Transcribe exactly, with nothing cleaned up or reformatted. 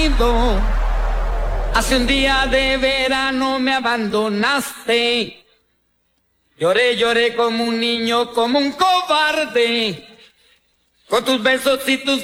Hace un día de verano me abandonaste. Lloré, lloré como un niño, como un cobarde. Con tus besos y tus